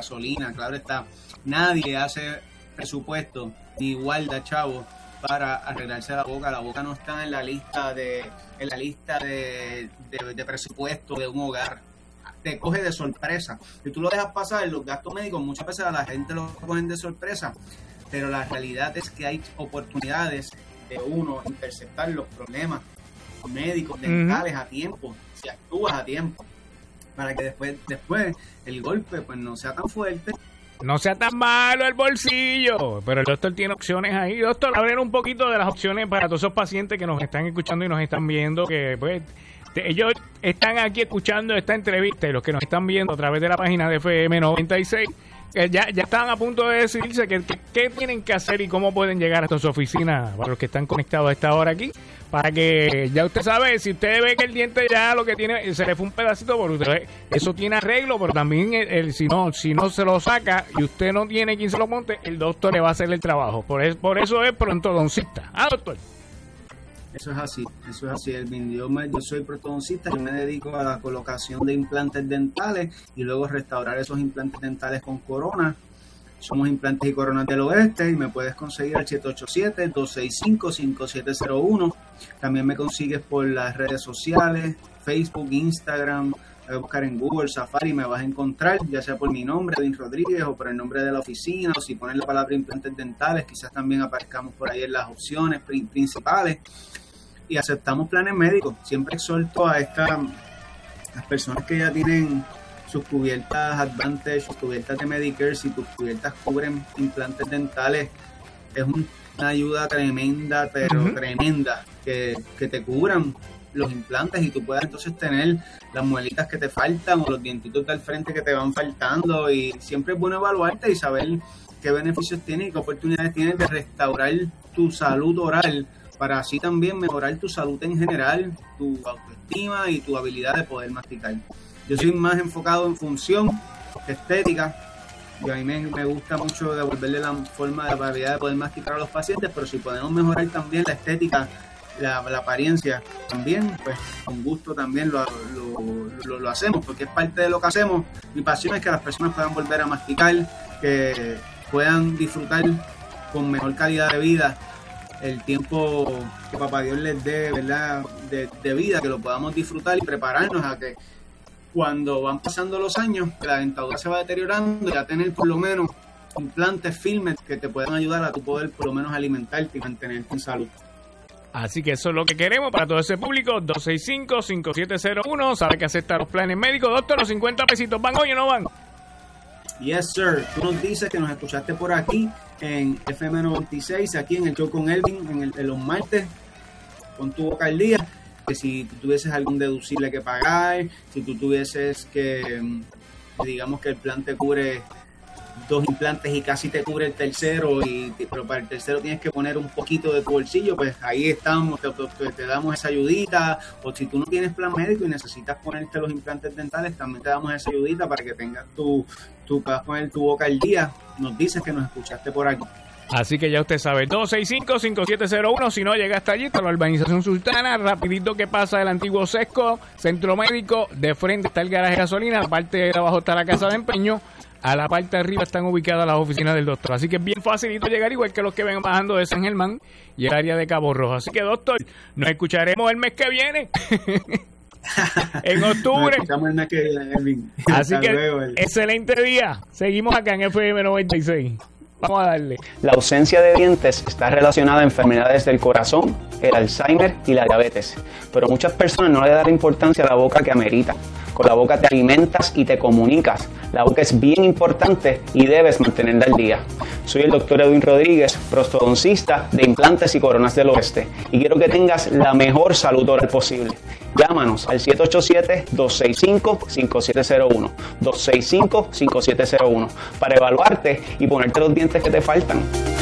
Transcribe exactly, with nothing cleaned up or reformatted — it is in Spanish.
gasolina, claro está. Nadie hace presupuesto ni guarda chavo para arreglarse la boca. La boca no está en la lista de en la lista de, de, de presupuesto de un hogar. Te coge de sorpresa. Si tú lo dejas pasar, los gastos médicos muchas veces a la gente los cogen de sorpresa, pero la realidad es que hay oportunidades de uno interceptar los problemas médicos, dentales, uh-huh, a tiempo, si actúas a tiempo, para que después después el golpe pues no sea tan fuerte, no sea tan malo el bolsillo. Pero el doctor tiene opciones ahí. Doctor, hablen un poquito de las opciones para todos esos pacientes que nos están escuchando y nos están viendo, que pues ellos están aquí escuchando esta entrevista, y los que nos están viendo a través de la página de F M noventa y seis, eh, ya, ya están a punto de decidirse qué que, que tienen que hacer y cómo pueden llegar hasta su oficina, para los que están conectados a esta hora aquí, para que ya usted sabe, si usted ve que el diente ya lo que tiene, se le fue un pedacito, por usted, eso tiene arreglo, pero también el, el, si no si no se lo saca y usted no tiene quien se lo monte, el doctor le va a hacer el trabajo. Por, es, por eso es prontodoncista. Ah, doctor. Eso es así, eso es así, Elvin. Yo, me, yo soy protodoncista, yo me dedico a la colocación de implantes dentales y luego restaurar esos implantes dentales con corona. Somos Implantes y Coronas del Oeste y me puedes conseguir al siete ocho siete, dos seis cinco, cinco siete cero uno. También me consigues por las redes sociales, Facebook, Instagram. Voy a buscar en Google, Safari, me vas a encontrar, ya sea por mi nombre, Edwin Rodríguez, o por el nombre de la oficina, o si pones la palabra implantes dentales, quizás también aparezcamos por ahí en las opciones principales. Y aceptamos planes médicos. Siempre exhorto a estas las personas que ya tienen sus cubiertas Advantage, sus cubiertas de Medicare, si tus cubiertas cubren implantes dentales, es un, una ayuda tremenda, pero uh-huh, tremenda, que, que te cubran los implantes y tú puedas entonces tener las muelitas que te faltan o los dientitos del frente que te van faltando. Y siempre es bueno evaluarte y saber qué beneficios tienes y qué oportunidades tienes de restaurar tu salud oral, para así también mejorar tu salud en general, tu autoestima y tu habilidad de poder masticar. Yo soy más enfocado en función estética, y a mí me, me gusta mucho devolverle la forma, la variedad de poder masticar a los pacientes, pero si podemos mejorar también la estética, la, la apariencia también, pues con gusto también lo, lo, lo, lo hacemos, porque es parte de lo que hacemos. Mi pasión es que las personas puedan volver a masticar, que puedan disfrutar con mejor calidad de vida el tiempo que papá Dios les dé, ¿verdad?, de, de vida, que lo podamos disfrutar y prepararnos a que cuando van pasando los años, la dentadura se va deteriorando, y a tener por lo menos implantes firmes que te puedan ayudar a tu poder por lo menos alimentarte y mantenerte en salud. Así que eso es lo que queremos para todo ese público. Dos seis cinco, cinco siete cero uno, sabe que acepta los planes médicos. Doctor, los cincuenta pesitos, ¿van hoy o no van? Yes, sir. Tú nos dices que nos escuchaste por aquí en F M noventa y seis, aquí en el show con Elvin, en, el, en los martes, con tu boca al día, que si tú tuvieses algún deducible que pagar, si tú tuvieses que, digamos que el plan te cubre dos implantes y casi te cubre el tercero, y pero para el tercero tienes que poner un poquito de tu bolsillo, pues ahí estamos, te, te, te damos esa ayudita. O si tú no tienes plan médico y necesitas ponerte los implantes dentales, también te damos esa ayudita para que tengas tu, tu puedas poner tu boca al día. Nos dices que nos escuchaste por aquí. Así que ya usted sabe, dos seis cinco, cinco siete cero uno, si no llega hasta allí, está la urbanización Sultana, rapidito que pasa el antiguo Sesco, centro médico, de frente está el garaje de gasolina, la parte de abajo está la casa de empeño, a la parte de arriba están ubicadas las oficinas del doctor, así que es bien facilito llegar, igual que los que ven bajando de San Germán y el área de Cabo Rojo. Así que, doctor, nos escucharemos el mes que viene. En octubre. El mes que viene, así que luego, el... excelente día, seguimos acá en F M noventa y seis. Vamos a darle. La ausencia de dientes está relacionada a enfermedades del corazón, el Alzheimer y la diabetes. Pero muchas personas no le dan la importancia a la boca que amerita. Con la boca te alimentas y te comunicas. La boca es bien importante y debes mantenerla al día. Soy el doctor Edwin Rodríguez, prostodoncista de Implantes y Coronas del Oeste. Y quiero que tengas la mejor salud oral posible. Llámanos al siete ocho siete, dos seis cinco, cinco siete cero uno. dos seis cinco, cinco siete cero uno para evaluarte y ponerte los dientes que te faltan.